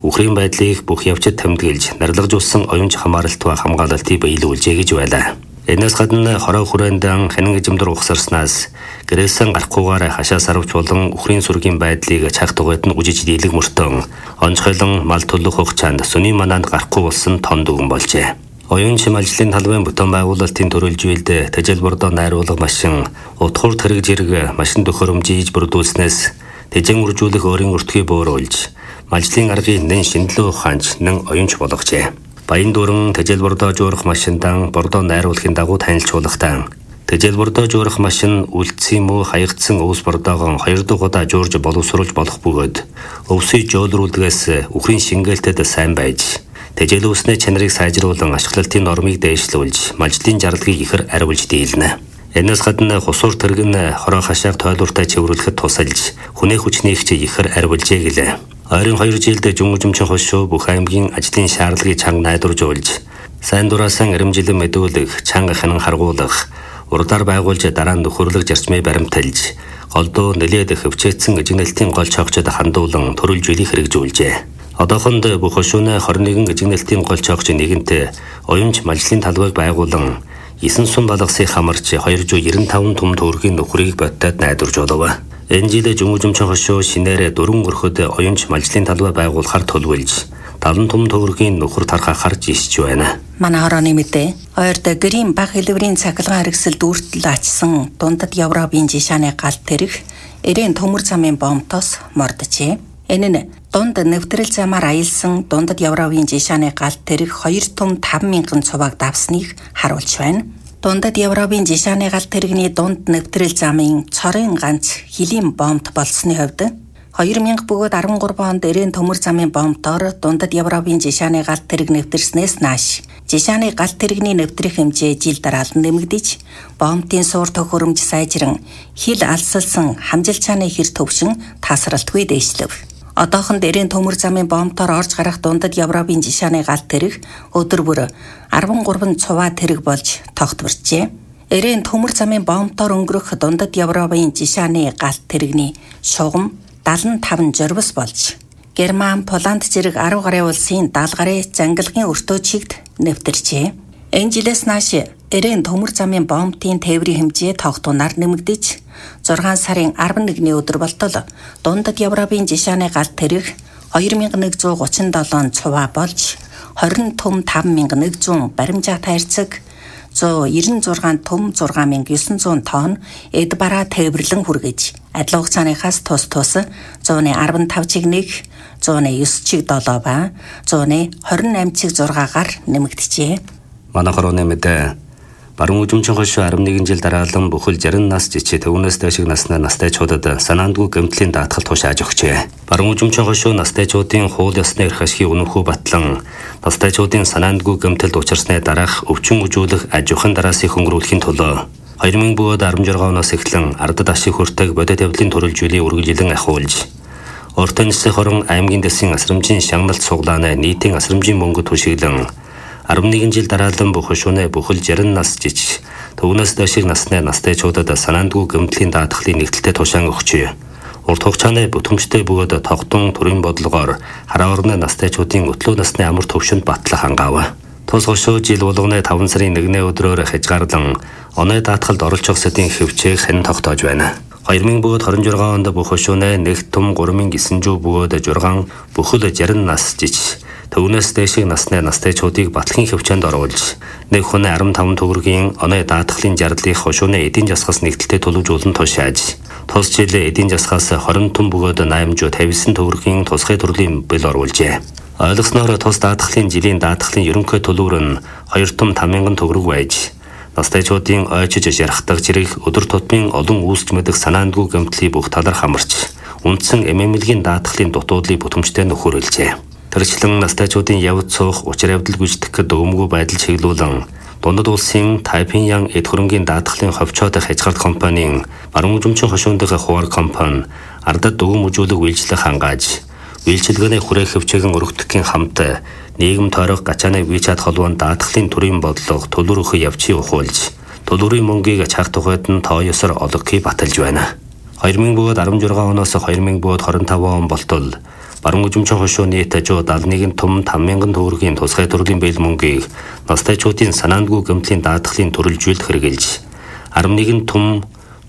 Үхрийн байдлыг бүх явцад тэмдэглэж, нарлагжуулсан оюунч хамааралт ба хамгаалалтыг биелүүлжээ гэж байлаа. Энэс гадна хороо хүрээндээ хянан эзэмдэр ухсарснаас гэрээсэн гарахгүйгээр хашаа сарвч болон үхрийн сүргийн байдлыг чаг тугайд нь үжиж дийлэг мөртөн онцгойлон мал төлөх хугацаанд сүний мананд гарахгүй болсон тон дүгэн болжээ. Оюун чималжлын талбайн бүтээн байгуулалтын төрөлжүүлэлд тэжээлбордоо найруулга машин, утгуур тэрэг зэрэг машин төхөөрөмжийг бүрдүүлснээс тэжэн үржүүлэх өөрийн өртгий бөөрүүлж, малжлын аргын нэн шинэлүү ухаанч нэн оюунч болгожээ. Баян дүүрэн тэжээлбордоо жуурах машиндан бордоо найруулахын дагуу танилцуулгатай. Тэжээлбордоо жуурах машин үлдсэн муу хаягдсан өвс бордоогоо 2 дахь удаа жуурж боловсруулж болох бөгөөд өвсөй жөөлрүүлдгээс үхрийн шингээлтэд сайн байж тэжээлүүлсний чанарыг сайжруулан ашиглалтын нормыг дээшлүүлж малжлын жаргалыг ихэр арвилж дийлнэ. Энэс гадна хусуур тэрэг нь хороо хашааг тойлууртай цэвэрлэхэд тусалж хүнээ хүчнийгч ихэр арвилжээ гэлээ. Ойрын 2 жилд Жүнгүжимчин хошуу бүх аймгийн ажлын шаардлагыг чанга найдваржуулж, сайн дураасан эрэмжилэн мэдүүлэх, чанга хянан харгуулах, урдаар байгуулж дараа нь нөхөрлөг зарчмыг баримталж, голдуу нэлээд хөвчээдсэн эжигнэлтийн гол чогчод хандуулан төрөлжүүлэх хэрэгжүүлжээ. Одоохонд бүх хошууны 21 эжигнэлтийн гол чогч нэгэнтээ оюунч малжлын талбайг байгуулан 9 сум балгасын хамарч 295 том төгрөгийн нөхрийг бодтойд найдваржуулав. Энэ жил Жүнгүжимчин хошуу шинээр 4 өрхөд оюунч малжлын талбай байгуулахар төлөвлөж 70 том төгрөгийн нөхөр тархахаар жишж байна. Манай хорооны мэдээ ойрд гэрийн баг хэлбэрийн цахилгаан хэрэгсэл дүүртэл ачсан дундад Европын жишааны галт тэрэг эрийн төмөр замын бомтоос мордожээ. Энэ нь дунд нэвтрэл замаар аялсан дундад Европын жишааны галт тэрэг 2 том 5,000 цуваг давсныг харуулж байна. Дундад Европын жишааны галт тэрэгний дунд нэвтрэл замын цорын ганц хилийн бомт болсны хувьд 2000 бөгөөд 13 онд эрийн төмөр замын бомтоор дундад Европын жишааны галт тэрэг нэвтэрснээс нааш жишааны галт тэрэгний нэвтрэх хэмжээ жил дараалан нэмэгдэж бомтын суур төхөөрөмж сайжран хил алсалсан хамжилчааны хэр төвшин тасралтгүй дээшлэв. Одоохонд эрийн төмөр замын бомтоор орж гарах дундад Европын жишааны галт тэрэг өдөр бүр 13 цуваа тэрэг болж тогтворчээ. Эрийн төмөр замын бомтоор өнгөрөх дундад Европын жишааны галт тэрэгний шугам 75 журвас болж Герман, Поланд зэрэг 10 гаруй улсын 70 гаруй зангилгын өртөө чигт нэвтэрчээ. Энэ жилээс нааш эрийн төмөр замын бомтын тээврийн хэмжээ тогтунаар нэмэгдэж 6 сарын 11-ний өдөр болтол дундад Европын жишааны галт тэрэг 2137 цуваа болж 20 том 5100 баримжаа тайрцаг 196 том 6900 тонн эд бараа тээвэрлэн хүргэж адил хугацааныхаас тус 115 чиг 1, 109 чиг 7 ба 128 чиг 6 гар нэмэгдэжээ. Манай хорооны мэдээ баруун үзмчин хошуу 11 жил дараалан бүхэл 60 нас жичээ төвнөөс дэшиг наснаа настайчуудад санаандгүй гэмтлийн даатгал тушааж өгчээ. Баруун үзмчин хошуу настайчуудын хууль ёсны эрх ашигыг үнэмхүү батлан настайчуудын санаандгүй гэмтэлд учирсны дараах өвчин үжүүлэх аж ахуйн дараасыг хөнгөрүүлэхийн төлөө 2000 бөгөөд 16 оноос эхлэн ардад ашиг хүртэг бодит явдлын төрөлжүүлийг үргэлжилэн ахиулж Уртын Нисэх хорон аймгийн дэсийн асрамжийн шагналт суглааны нийтийн асрамжийн мөнгө түшиглэн 11 жил дараалан бүх хошууны бүхэл 60 нас жиж төвнөөс дэшиг насны настайчуудад санаандгүй гэмтлийн даатгалыг нэгдэлтэй тушаан өгчээ. Урт хугацааны бүтэмжтэй бөгөөд тогтун төрийн бодлогоор хараа орны настайчуудын өтлөө насны амар төвшөнд батлах хангаав. Тус хошуу жил болгоны 5 сарын 1-ний өдрөөр хязгаарлан оны даатгалд оролцох сэдийн хөвчээг хэн тогтоож байна. 2000 бөгөөд 26 онд бүх хошууны нэг том 3900 бөгөөд 6 бүхэл 60 нас жиж төвнөөс дэшиг насны настайчуудыг батлахын хөвчөнд оруулж нэг хүн 15 төгрөгийн оны даатгалын жарлыг хошууны эдийн засгаас нэгдэлтэй төлөвжүүлэн тушааж тус жил эдийн засгаас 20 том бөгөөд 859 төгрөгийн тусгай төрлийн бэл оруулжээ. Ойлгосноор тус даатгалын жилийн даатгалын ерөнхий төлөвөр нь 2 том 5000 төгрөг байж настайчуудын ойчиж жаргадаг зэрэг өдөр тутмын олон үүсч мэдэх санаандгүй гэмтлийн бүх талаар хамарч үндсэн эмэмлэгийн даатгалын дутуудлыг бүтэмжтэй нөхөрлөжээ. Тэрчлэн настайчуудын явц суух учир явдал гүйцэтгэх өвмгөө байдал чиглүүлэн дундад улсын Тайпиньян эд хөрөнгийн даатгалын ховчоод хязгаарлалт компанийн баруун үзмчин хошуундын хуваар компани ардад дөгөм үжүүлэг үйлчлэх хангааж үйлчилгээний хүрээх хөвчөөгөн өргөдөхгийн хамт нийгэм тойрох гачааны WeChat холбоонд даатгалын төрийн бодлого төлөвлөрөх явцыг ухуулж төлөврийн мөнгийг чаг тухайд нь тоо ёсоор олгохыг баталж байна. 2000 бөгөөд 16 оноос 2000 бөгөөд 25 он болтол Баруун үзмчин хошууны тажуу 71 том 5,000 төгрөгийн тусгай төрлийн бэл мөнгийг настайчуудын санаандгүй гэмтлийн даатгалын төрөлжүүлэлт хэрэгжилж 11 том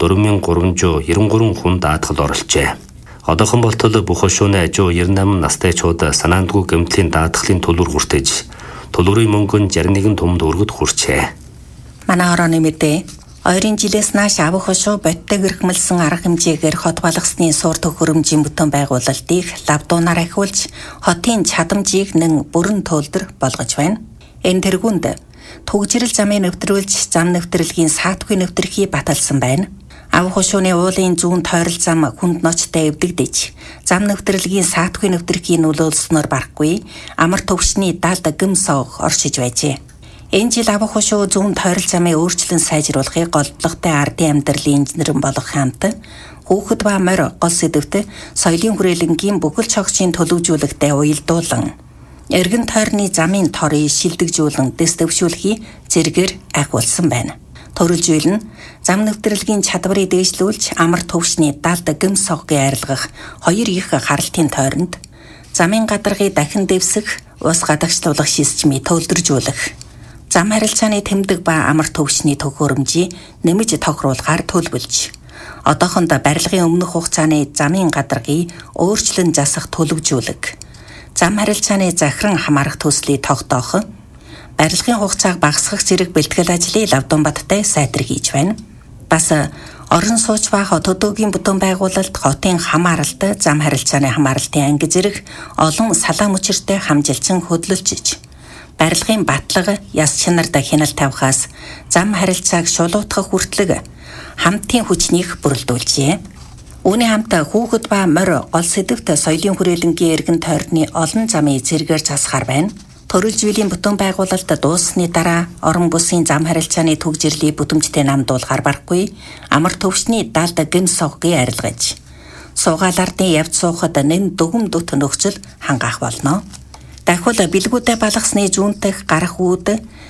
4,393 хүн даатгал оролцжээ. Одоохон болтол бүх хошууны ажуу 98 настайчууд санаандгүй гэмтлийн даатгалын төлөөр хүртэж төлбөрийн мөнгө нь 61 том төгрөгөд хүрчээ. Манай орооны мэдээ ойрын жилээс нааш авах хошуу бодиттой гэрхмэлсэн арга хэмжээгээр хот балгасны суур төхөөрөмжийн бүтээн байгуулалтыг лавдуунаар ахиулж хотын чадамжийг нэн бүрэн төлдөр болгож байна. Энэ тэргуунд түгжирэл замыг нэвтрүүлж зам нэвтрэлгийн саатгүй нэвтрхий баталсан байна. Авах хошууны уулын зүүн тойрол зам хүнд ночтой эвдэгдэж зам нэвтрэлгийн саатгүй нэвтрхий нөлөөлснөөр барахгүй амар төвшний далд гим сог оршиж байжээ. Энэ жил авах хошуу зүүн тойрол замыг өөрчлөн сайжруулахыг голдлоготой ардын амьдралын инженерэн болох хамт хүүхэд ба морь гол сэдвт соёлын хүрээлэнгийн бүхэл чогчийн төлөвжүүлэгтээ уялдуулан эргэн тойрны замын торыг шилдэгжүүлэн дэс дэвшүүлэхий зэргээр ахиулсан байна. Төрөлжүүл нь зам нэвтрэлгийн чадварыг дээшлүүлж амар төвшний далд гим соггийн арилгах хоёр их харалтын тойронд замын гадаргыг дахин дэвсэх ус гадагшлуулах системийг төлөвлөжүүлэх зам харилцааны тэмдэг ба амар төвшний төхөөрөмжийг нэмж тохируулахаар төлөвлөж одоохондоо барилгын өмнөх хугацааны замын гадаргыг өөрчлөн засах төлөвжүүлэг зам харилцааны захиран хамаарах төслийг тогтоох барилгын хугацааг багасгах зэрэг бэлтгэл ажлыг Лавдуунбаттай сайтар хийж байна. Бас орон сууч ба хот хөдөөгийн бүтээн байгуулалт хотын хамааралт зам харилцааны хамааралтын анги зэрэг олон салаа мөчөртэй хамжилсан хөдөлж барилгын батлага яс чанарт хяналт тавихаас зам харилцааг шулуутгах хүртлэг хамтын хүчнийг бүрэлдүүлжээ. Үүний хамт хүүхэд ба морь гол сэдвт соёлын хүрээлэнгийн эргэн тойрны олон замыг зэргээр засахаар байна. Төрөлжүүллийн бүтээн байгуулалт дууссаны дараа орон бүсийн зам харилцааны түгжирлийг бүтэмжтэй намдуулахаар барахгүй амар төвшний далд гин соггийн арилгаж суугаалардын явц суухад нэн дүгм дүт нөхцөл хангаах болно. Дахиад бэлгүүдэд балгасны зүүнтэх гарах үүд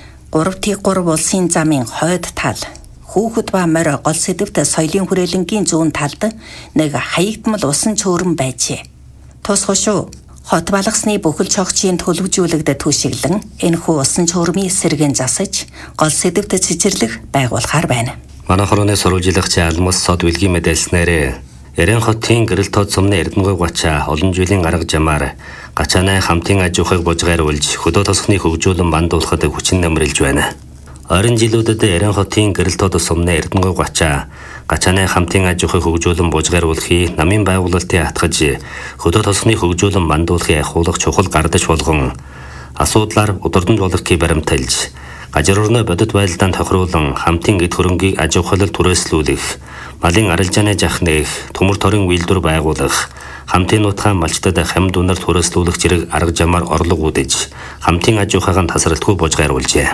3T3 улсын замын хойд тал хүүхэд ба морь гол сэдвт соёлын хүрээлэнгийн зүүн талд нэг хаягдмал усан цөөрөн байжээ. Тус хошуу хот балгасны бүхэл чогчийн төлөвжүүлэгдэд түшиглэн энэхүү усан цөөрмийн сэргэн засаж гол сэдвт цэцэрлэг байгуулахаар байна. Манай хорооны сурвалжлагч алмас сод билгийн мэдээлснээр Эрен хотын гэрэл тод сумны Эрдэнэгүй гачаа олон жилийн арга замаар гачааны хамтын аж ахуйг бужгааруулж хөдөө тосхны хөгжүүлэн мандуулахад хүчин нэмрэлж байна. Ойрын жилүүдэд Эрен хотын гэрэл тод сумны Эрдэнэгүй гачаа гачааны хамтын аж ахуйг хөгжүүлэн бужгааруулахыг намын байгуулалтын атгаж хөдөө тосхны хөгжүүлэн мандуулахыг ахиулах чухал гардаж болгон асуудлаар удирдамж болгохыг баримталж гажирурны бодит байлдаанд тохируулан хамтын эд хөрөнгийг аж ахуйлал түрээслүүлэх, малын арилжааны жахныг төмөр торын үйлдвэр байгуулах, хамтын нутгаан малчтад хамт үнээр түрээслүүлэх зэрэг арга замаар орлого үдэж, хамтын аж ахуйг тасралтгүй бужгааруулжээ.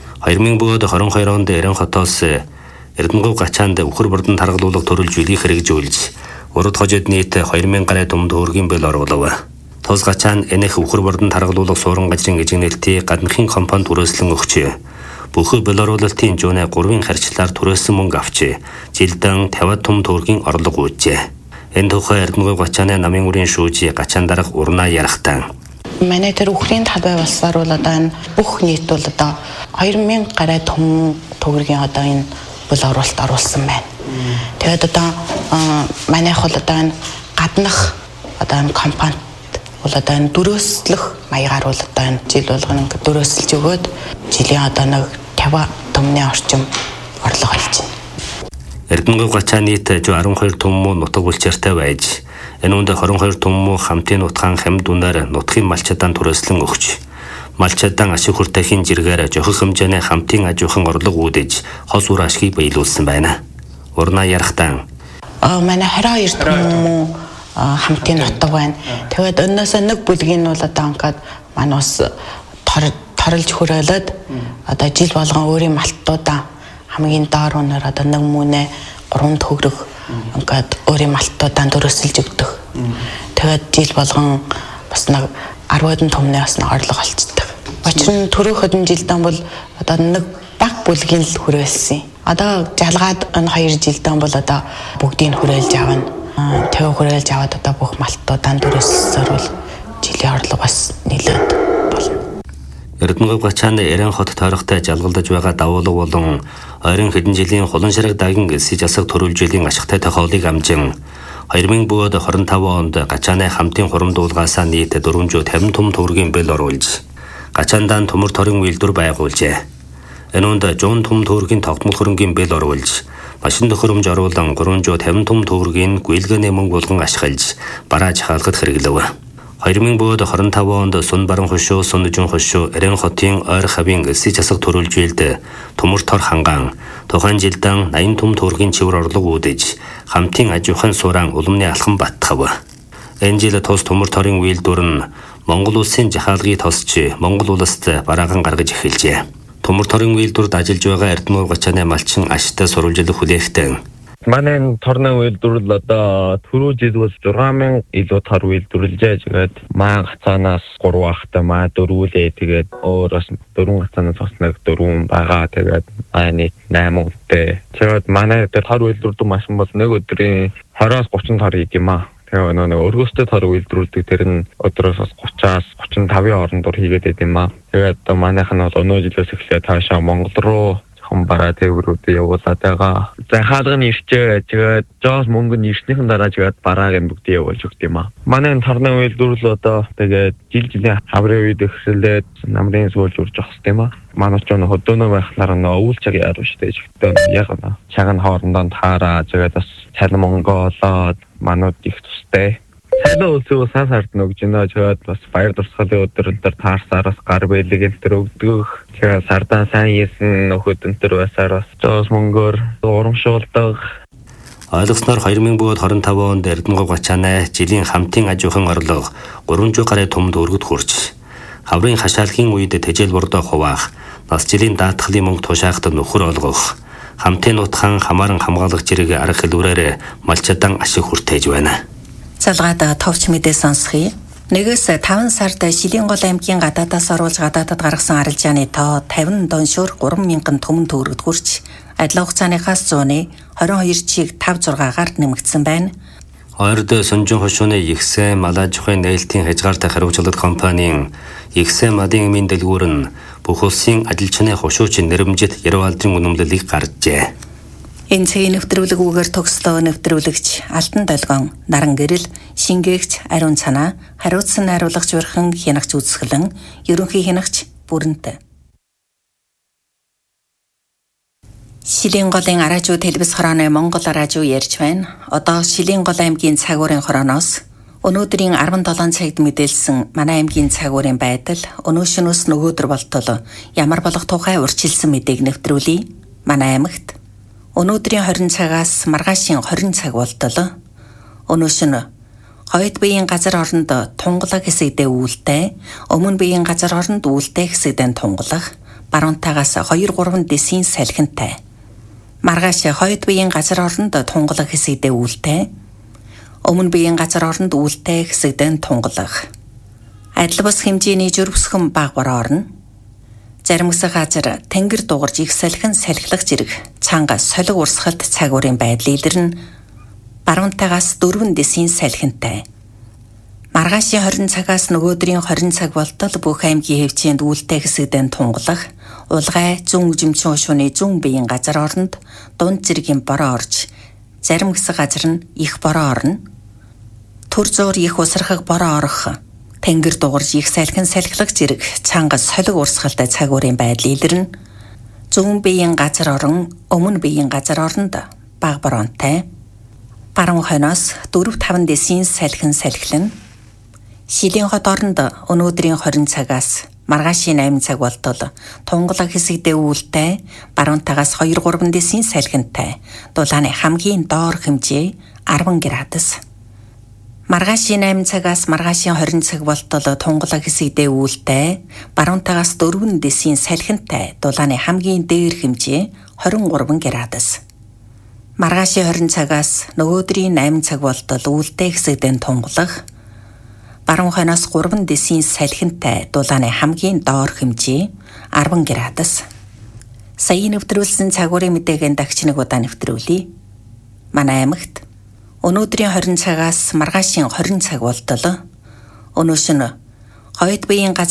2022 онд Эрен хотоос Эрдэнэгүй гачаанд өхөр бүрдэн таргалуулах төрөлжүүлгийг хэрэгжүүлж, урд хожид нийт 2000 гаруй том төгрөгийн бэл оруулав. Тус гачаан энэх өхөр бүрдэн таргалуулах суурин газрын эжигнэлтийг гадныхын компанид түрээслэн өгчээ. Бүх белоруулалтын жууны 3-ын харьцлаар түрээсэн мөнгө авчээ. Жилдэн 50 том төгрөгийн орлого үүжээ. Энэ тухай Эрдэнэгүй гачааны намын үрийн шүүжи гачаан дарга урнаа ярахтаа. Манай тэр үхрийн талбай болсоор бол одоо энэ бүх нийт бол одоо 2000 гаруй том төгрөгийн одоо энэ бэл оруулалт оруулсан байна. Тэгээд одоо манайх бол одоо энэ гаднах одоо энэ компанид бол одоо энэ дөрөөслөх маягаар бол одоо энэ жил болгоно ингээд дөрөөсөлж өгөөд жилийн одоо нэг 50 томны орчим орлого олж байна. Эрдэнэгүй гачаа нийт 12 том муу нутаг булчиртай байж энэ үндэ 22 том муу хамтын нутгаан хамт үнээр нутгийн малчадаан түрээслэн өгч малчадаан ашиг хүртэхийн зэргээр жохих хэмжээний хамтын аж ахуйн орлого үүдэж хос үр ашгийг биелүүлсэн байна. Урнаа ярахтаа манай 22 том муу хамтын нутаг байна. Тэгээд өнөөсөө нэг бүлгийн нь бол одоо ингээд манай ус торлж хөрөөлөд одоо жил болгон өөрийн малтуудаа хамгийн доор үнээр одоо нэг мөнэ 3 төгрөг ингээд өөрийн малтуудаа дөрөсөлж өгдөг. Тэгээд жил болгон бас нэг 10 томны бас нэг орлого олцдог. Учир нь түрүү хөдөн жилдэн бол одоо нэг баг бүлгийн л хүрээлсэн. Одоо жалгаад энэ 2 жилдэн бол одоо бүгдийг хүрээлж авна. Тэв хүрээлж аваад одоо бүх малтуудаа дөрөсөлсөөр бол жилийн орлого бас нэлээд болно. Эрдэнэт гачааны Эрен хот тойрогтой жалгалдаж байгаа давуулга болон ойрын хэдэн жилийн хулан ширэг дагин эсэж асах төрүүлжилийн ашигтай тохиолыг амжин 2025 онд гачааны хамтын хурамдуулгаасаа нийт 450 том төгрөгийн бэл оруулж гачаандан төмөр торын үйлдвэр байгуулжээ. Энэ онд 100 том төгрөгийн тогтмол хөрөнгийн бэл оруулж машин төхөөрөмж оруулан 350 том төгрөгийн гүйлгээний мөнгө болгон ашиглаж барааж хаалгад хэрэглэв. 2025 онд Сун баран хошуу, Сун жүн хошуу, Эрен хотын ойр хавийн эсэж асах төрүүлжүүлд төмөр тор хангаан тухайн жилдээ 80 том төгрөгийн чивэр орлого үүдэж хамтын аж ахуйн сууран улмны алхам баттгав. Энэ жил тус төмөр торын үйлдвэр нь Монгол улсын жахаалгыг тосч Монгол улсад бараахан гаргаж эхэлжээ. Төмөр торын үйлдвэрд ажиллаж байгаа Эрдэнэт гачааны малчин ашигтай сурвалжлах хүлээхтэй. Манай торны үйлдвэрлэл одоо түрүү жил бол 6000 илүү тор үйлдвэрлэжээ. Тэгээд маа гацаанаас 3 ахтай маа дөрвүүлээ. Тэгээд өөрөөс 4 гацаанаас бас нэг 4 байгаа. Тэгээд нийт 8 үнэтэй. Тэгээд манай тор үйлдвэрлэдэг машин бол нэг өдрийн 20-аас 30 тор хийх юм аа. Тэгээд нэг өргөстэй тор үйлдвэрлэдэг тэр нь өдрөөс 30-аас 35-ын хооронд хийгээд байд юм аа. Тэгээд манайх нь бол өнөө жилээс эхлээд таашаа Монгол руу бараа тээврүүд явуулаад байгаа. За хаалганы ирчээ тэгээд жоос мөнгө нь ирснийхэн дараа тэгээд барааг нь бүгд явуулж өгд юм аа. Манай торны үйлдвэрлэл одоо тэгээд жилийн хаврын үед эхлээд намрын суулж урж авах юм аа. Манай ч өнө хөдөөнөө байхлаар нь өвүүлчэг яаруу штэ жигтэн яг нь чаган хоорондоо таараа тэгээд бас цалин мөнгө олоод манууд их тустай. Цалин үлсээ сайн сард нөгж нөө тэгээд бас баяр дурсгалын өдөр өнтер таарсаараас гар бэлэг энтер өгдөг. Тэгээд сардаа сайн хийсэн нөхөд өнтер байсаар бас жоос мөнгөөр урамшуулдаг. Ойлгосноор 2025 онд Эрдэнэт гачааны жилийн хамтын аж ахуйн орлого 300 гаруй том төгрөгөд хүрч хаврын хашаалхын үед тэжээл бордоо хуваах, нас жилийн даатгалын мөнгө тушаахад нөхөр олгох, хамтын нутхан хамааран хамгаалах зэрэг арга хэлбэрээр малчадан ашиг хүртээж байна. Залгаад товч мэдээ сонсхий. 1-5 сард Шилэн гол аймгийн гадаадаас оруулж гадаадад гаргасан арилжааны тоо 50 доншуур 3000 төмөн төгрөгд хүрч адилхан хугацааныхаас 100-ны 22 чиг 5-6-гаар нэмэгдсэн байна. Ойрд Сүнжин хошууны Ихсэн малаж ухаан нээлтийн хязгаартай хариуцлагад компанийн Ихсэн мадын эмийн дэлгүүр нь бүх улсын ажилчны хошуучин нэрмжит Ервалдрын үнэмлэлийг гаргажээ. Энэ цэгийн нэвтрүүлгүүгээр төгслөө нэвтрүүлэгч Алтан Долгон, Наран Гэрэл, Шингээгч Ариун Цанаа, хариуцсан найруулагч Урхан Хянагч Үзэсгэлэн, ерөнхий хянагч Бүрэнтэй. Шилэн голын араажуу телевиз хорооны Монгол араажуу ярьж байна. Одоо Шилэн гол аймгийн цагуурын хорооноос өнөөдрийн 17 цагт мэдээлсэн манай аймгийн цагуурын байдал өнөө шөнөөс нөгөөдөр болтол ямар болох тухай урьдчилсан мэдээг нэвтрүүлье. Манай аймагт өнөөдрийн 20 цагаас маргаашийн 20 цаг болтол өнөө шөнө хойд биеийн газар оронд тунгалаг хэсэгдээ үүлтэй, өмнө биеийн газар оронд үүлтэй хэсэгдэн тунгалаг, баруунтаагаас 2-3 дэсийн салхинтай. Маргааш хойд биеийн газар оронд тунгалаг хэсэгдээ үүлтэй, өмнө биеийн газар оронд үүлтэй хэсэгдэн тунгалаг. Адил бус хэмжээний жирвсгэн баг бороо орно. Зарим хэсэг газар тэнгэр дугарж их салхин салхилах зэрэг цанга солиг урсгалт цагуурын байдал илэрнэ. Баруунтаагаас 4 дэсийн салхинтай. Маргаашийн 20 цагаас нөгөөдрийн 20 цаг болтол бүх аймгийн хэвчээнд үүлтэй хэсэгдэн тунгалах, улгай зүүн жимчин хошууны зүүн биеийн газар оронд дунд зэргийн бороо орж, зарим хэсэг газар нь их бороо орно. Төр зуур их усрахаг бороо орох, тэнгэр дугарж их салхин салхилах зэрэг цанга солиг урсгалтай цагуурын байдал илэрнэ. Зүүн биеийн газар орон өмнө биеийн газар оронд баг бороонтай. Баруун хойноос 4-5 дэсийн салхин салхилна. Шилэн хот оронд өнөөдрийн 20 цагаас маргаашийн 8 цаг болтол тунгалаг хэсэгдээ үүлтэй, баруунтаагаас 2-3 дэсийн салхинтай. Дулааны хамгийн доор хэмжээ 10 градус. Маргаашийн 8 цагаас маргаашийн 20 цаг болтол тунгалаг хэсэгдээ үүлтэй, баруунтаагаас 4 дэсийн салхинтай. Дулааны хамгийн дээр хэмжээ 23 градус. Маргаашийн 20 цагаас нөгөөдрийн 8 цаг болтол үүлтэй хэсэгдэн тунгалаг, баруун хойноос 3 дэсийн салхинтай. Дулааны хамгийн доор хэмжээ 10 градус. Сая нэвтрүүлсэн цагуурын мэдээгийн дагч нэг удаа нэвтрүүлье. Манай аймагт өнөөдрийн 20 цагаас маргаашийн 20 цаг болтол өнөө шөнө Хоёрд биеийн газар